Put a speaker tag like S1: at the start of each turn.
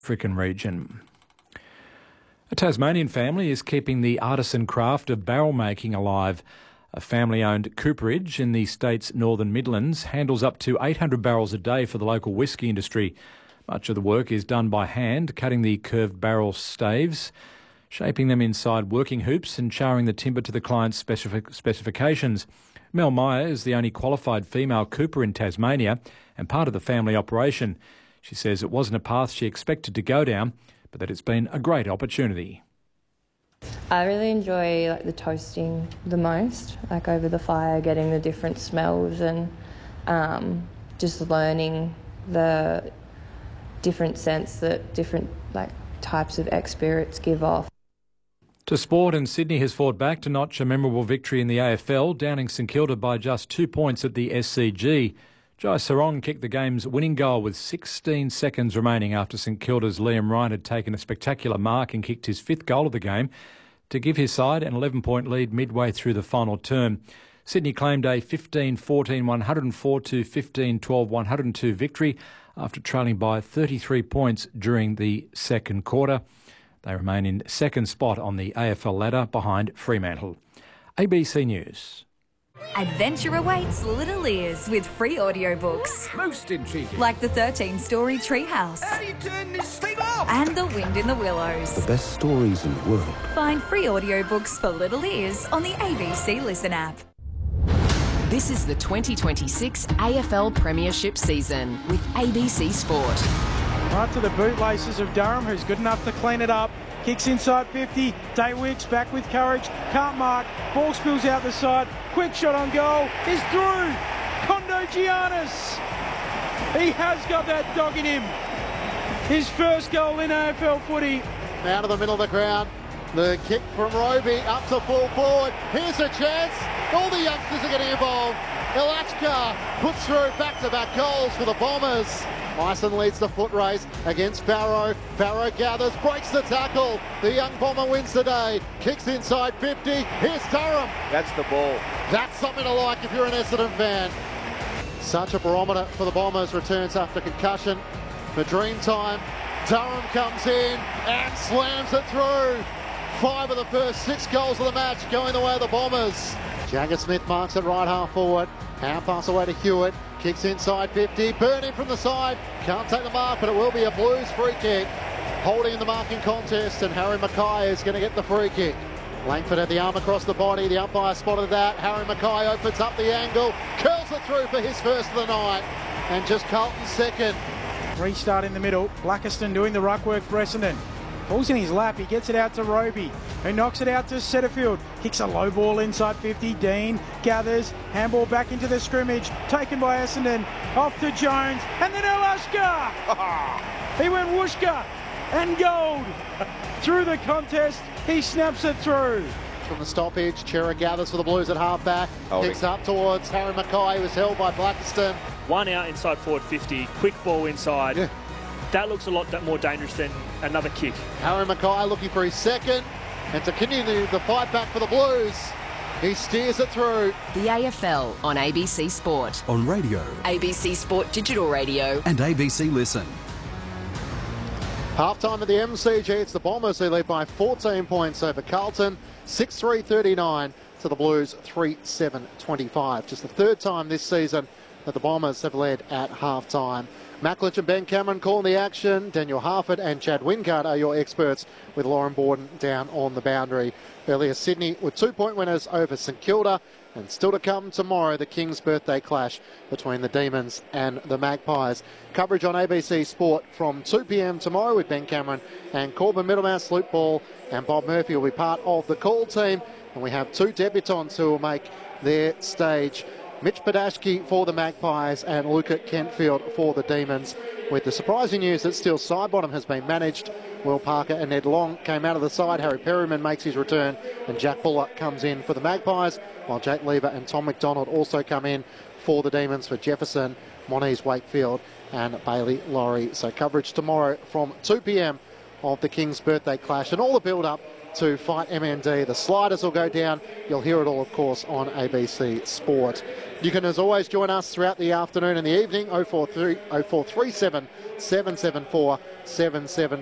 S1: African region. A Tasmanian family is keeping the artisan craft of barrel making alive. A family-owned cooperage in the state's northern Midlands handles up to 800 barrels a day for the local whisky industry. Much of the work is done by hand, cutting the curved barrel staves, shaping them inside working hoops and charring the timber to the client's specifications. Mel Meyer is the only qualified female cooper in Tasmania and part of the family operation. She says it wasn't a path she expected to go down, but that it's been a great opportunity.
S2: I really enjoy the toasting the most, over the fire, getting the different smells and just learning the different scents that different types of ex-spirits give off.
S1: To sport, and Sydney has fought back to notch a memorable victory in the AFL, downing St Kilda by just 2 points at the SCG. Jai Sarong kicked the game's winning goal with 16 seconds remaining after St Kilda's Liam Ryan had taken a spectacular mark and kicked his 5th goal of the game to give his side an 11-point lead midway through the final term. Sydney claimed a 15-14 104 to 15-12 102 victory after trailing by 33 points during the second quarter. They remain in second spot on the AFL ladder behind Fremantle. ABC News.
S3: Adventure awaits little ears with free audiobooks.
S4: Most intriguing.
S3: Like the 13-story Treehouse.
S4: How do you turn this thing off?
S3: And The Wind in the Willows.
S5: The best stories in the world.
S3: Find free audiobooks for little ears on the ABC Listen app.
S6: This is the 2026 AFL Premiership season with ABC Sport.
S7: Right to the bootlaces of Durham, who's good enough to clean it up. Kicks inside 50. Daywicks back with courage. Can't mark. Ball spills out the side. Quick shot on goal. Is through. Kondo Giannis. He has got that dog in him. His first goal in AFL footy.
S8: Out of the middle of the ground. The kick from Roby up to full forward. Here's a chance. All the youngsters are getting involved. Ilachka puts through back-to-back goals for the Bombers. Myson leads the foot race against Farrow. Farrow gathers, breaks the tackle. The young Bomber wins today. Kicks inside 50. Here's Durham.
S9: That's the ball.
S8: That's something to like if you're an Essendon fan. Such a barometer for the Bombers. Returns after concussion. For dream time, Durham comes in and slams it through. 5 of the first 6 goals of the match going the way of the Bombers. Jagger Smith marks it right half forward. Hand pass away to Hewitt. Kicks inside 50. Burning from the side. Can't take the mark, but it will be a Blues free kick. Holding in the marking contest, and Harry Mackay is going to get the free kick. Langford had the arm across the body. The umpire spotted that. Harry Mackay opens up the angle. Curls it through for his first of the night. And just Carlton's second.
S7: Restart in the middle. Blackiston doing the ruck work for Essendon. Ball's in his lap. He gets it out to Roby, who knocks it out to Setterfield. Kicks a low ball inside 50. Dean gathers. Handball back into the scrimmage. Taken by Essendon. Off to Jones. And then Ilachka. He went whooshka and gold. Through the contest, he snaps it through.
S8: From the stoppage, Chera gathers for the Blues at half-back. Kicks up towards Harry Mackay, who was held by Blackiston.
S10: One out inside forward 50. Quick ball inside.
S8: Yeah.
S10: That looks a lot more dangerous than another kick.
S8: Harry Mackay looking for his second, and to continue the fight back for the Blues, he steers it through.
S6: The AFL on ABC Sport.
S5: On radio.
S6: ABC Sport Digital Radio.
S5: And ABC Listen.
S8: Half-time at the MCG, it's the Bombers who lead by 14 points over Carlton, 6-3-39 to the Blues, 3-7-25. Just the third time this season that the Bombers have led at half-time. Macklich and Ben Cameron calling the action. Daniel Harford and Chad Wingard are your experts, with Lauren Borden down on the boundary. Earlier, Sydney with 2-point winners over St Kilda. And still to come tomorrow, the King's birthday clash between the Demons and the Magpies. Coverage on ABC Sport from 2 p.m. tomorrow with Ben Cameron and Corbin Middlemass. Luke Ball and Bob Murphy will be part of the call team. And we have 2 debutants who will make their stage. Mitch Padashki for the Magpies and Luca Kentfield for the Demons. With the surprising news that still Sidebottom has been managed. Will Parker and Ned Long came out of the side. Harry Perryman makes his return and Jack Bullock comes in for the Magpies, while Jake Lever and Tom McDonald also come in for the Demons for Jefferson, Moniz Wakefield and Bailey Laurie. So coverage tomorrow from 2 p.m. of the King's birthday clash and all the build-up to fight MND. The sliders will go down. You'll hear it all, of course, on ABC Sport. You can, as always, join us throughout the afternoon and the evening, 0437 774 774.